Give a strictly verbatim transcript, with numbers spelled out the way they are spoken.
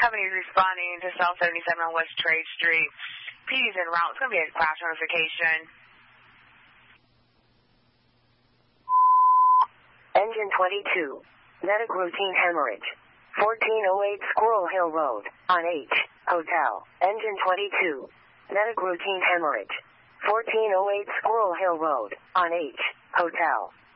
seventy is responding to South seventy-seven on West Trade Street. P D's en route. It's going to be a crash notification. Engine twenty-two. Medic routine hemorrhage. fourteen oh eight Squirrel Hill Road, on H, Hotel. Engine twenty-two. Medic routine hemorrhage. fourteen oh eight Squirrel Hill Road, on H, Hotel.